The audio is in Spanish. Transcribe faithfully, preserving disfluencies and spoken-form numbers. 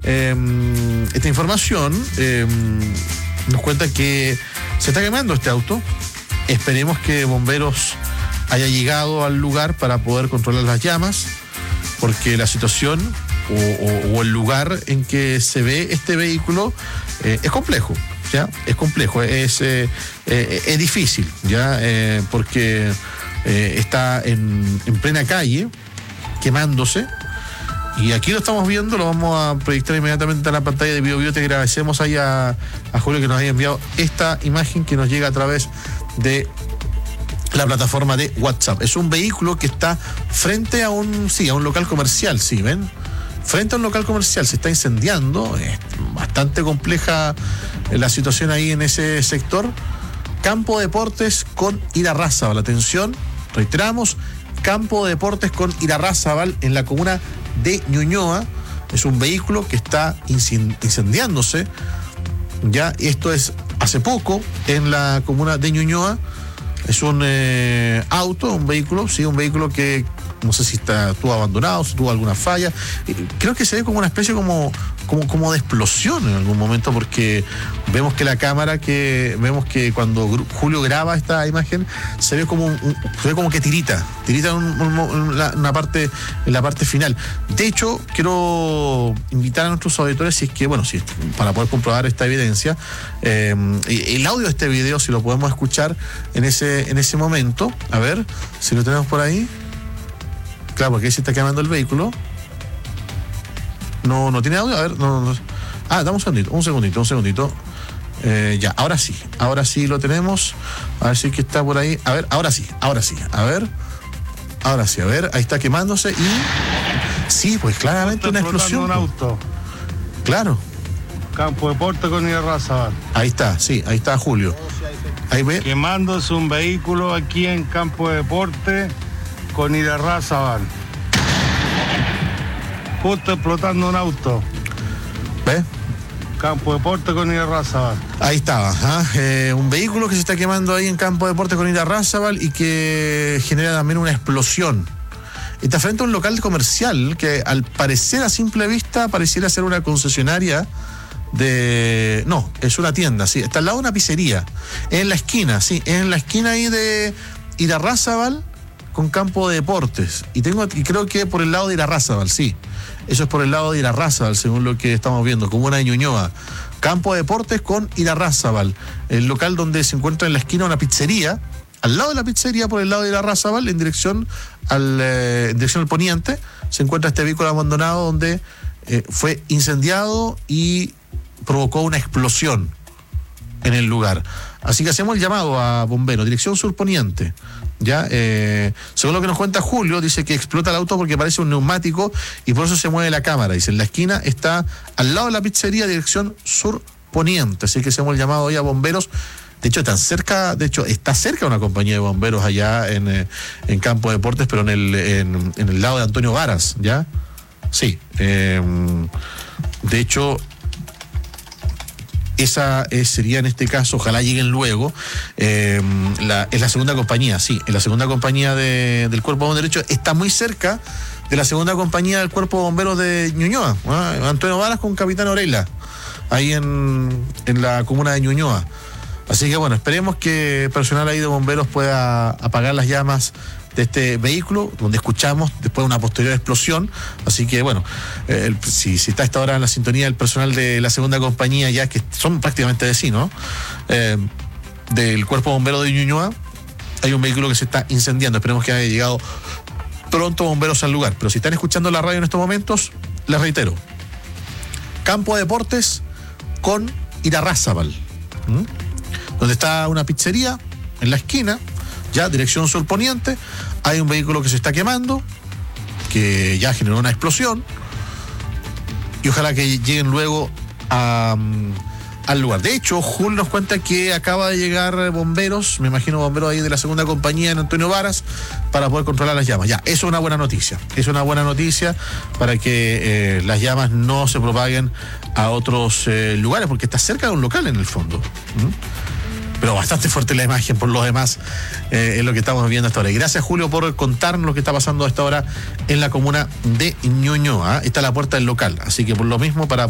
eh, esta información eh, nos cuenta que se está quemando este auto. Esperemos que bomberos haya llegado al lugar para poder controlar las llamas, porque la situación o, o, o el lugar en que se ve este vehículo eh, es complejo, ¿ya? Es complejo, es, eh, eh, es difícil, ¿ya? Eh, porque eh, está en, en plena calle, quemándose. Y aquí lo estamos viendo, lo vamos a proyectar inmediatamente en la pantalla de BioBio. Te agradecemos ahí a, a Julio que nos haya enviado esta imagen que nos llega a través de la plataforma de WhatsApp. Es un vehículo que está frente a un, sí, a un local comercial, ¿sí ven? Frente a un local comercial, se está incendiando, es bastante compleja la situación ahí en ese sector. Campo de Deportes con Irarrázaval, atención, reiteramos, Campo de Deportes con Irarrázaval en la comuna de Ñuñoa. Es un vehículo que está incendiándose, ya, esto es hace poco en la comuna de Ñuñoa. Es un eh, auto, un vehículo, sí, un vehículo que no sé si está, estuvo abandonado, si tuvo alguna falla. Creo que se ve como una especie como, como, como de explosión en algún momento, porque vemos que la cámara, que vemos que cuando Julio graba esta imagen, se ve como un, se ve como que tirita, tirita en, un, en la, una parte, en la parte final. De hecho, quiero invitar a nuestros auditores, si es que, bueno, si para poder comprobar esta evidencia, eh, el audio de este video, si lo podemos escuchar en ese, en ese momento, a ver si lo tenemos por ahí. Claro, porque ahí se está quemando el vehículo. No, no tiene audio. A ver, no, no. Ah, dame un segundito, un segundito, un segundito. Eh, ya, ahora sí, ahora sí lo tenemos. A ver si es que está por ahí. A ver, ahora sí, ahora sí. A ver, ahora sí, a ver, ahí está quemándose y sí, pues claramente una explosión. Un auto. Claro. Campo de Deportes con Irarrázaval. Ahí está, sí, ahí está Julio. Ahí ve. Quemándose un vehículo aquí en Campo de Deportes con Irarrázaval. Justo explotando un auto. ¿Ves? Campo de Deportes con Irarrázaval. Ahí estaba, ¿eh? Eh, un vehículo que se está quemando ahí en Campo de Deportes con Irarrázaval y que genera también una explosión. Está frente a un local comercial que al parecer a simple vista pareciera ser una concesionaria de... No, es una tienda, sí. Está al lado de una pizzería. En la esquina, sí. En la esquina ahí de Irarrázaval con Campo de Deportes. Y tengo y creo que por el lado de Irarrázaval, sí. Eso es por el lado de Irarrázaval, según lo que estamos viendo, comuna de Ñuñoa. Campo de Deportes con Irarrázaval. El local donde se encuentra en la esquina una pizzería. Al lado de la pizzería, por el lado de Irarrázaval, en dirección al, eh, en dirección al poniente, se encuentra este vehículo abandonado donde eh, fue incendiado y provocó una explosión en el lugar. Así que hacemos el llamado a bomberos, dirección sur poniente. Ya, eh, según lo que nos cuenta Julio, dice que explota el auto porque parece un neumático y por eso se mueve la cámara. Dice, en la esquina está al lado de la pizzería, dirección sur poniente. Así que hacemos el llamado hoy a bomberos. De hecho, tan cerca, de hecho, está cerca una compañía de bomberos allá en, eh, en Campo de Deportes, pero en el, en, en el lado de Antonio Varas, ¿ya? Sí. Eh, de hecho, esa eh, sería en este caso, ojalá lleguen luego, eh, la, es la segunda compañía, sí, es la segunda compañía de, del Cuerpo de Bomberos. De hecho, está muy cerca de la segunda compañía del Cuerpo de Bomberos de Ñuñoa, ¿eh? Antonio Varas con Capitán Orella, ahí en, en la comuna de Ñuñoa. Así que bueno, esperemos que el personal ahí de bomberos pueda apagar las llamas de este vehículo, donde escuchamos después de una posterior explosión. Así que bueno, eh, el, si, si está a esta hora en la sintonía el personal de la segunda compañía, ya que son prácticamente vecinos, eh, del Cuerpo de Bomberos de Ñuñoa, hay un vehículo que se está incendiando. Esperemos que haya llegado pronto bomberos al lugar. Pero si están escuchando la radio en estos momentos, les reitero, Campo de Deportes con Irarrázaval, ¿Mm? donde está una pizzería en la esquina, ya dirección sur poniente, hay un vehículo que se está quemando, que ya generó una explosión, y ojalá que lleguen luego a, um, al lugar. De hecho, Jul nos cuenta que acaba de llegar bomberos, me imagino bomberos ahí de la segunda compañía en Antonio Varas, para poder controlar las llamas. Ya, eso es una buena noticia, es una buena noticia para que eh, las llamas no se propaguen a otros eh, lugares, porque está cerca de un local en el fondo. ¿Mm? Pero bastante fuerte la imagen por lo demás, eh, es lo que estamos viendo hasta ahora. Y gracias, Julio, por contarnos lo que está pasando a esta hora en la comuna de Ñuñoa. Está a la puerta del local, así que por lo mismo, para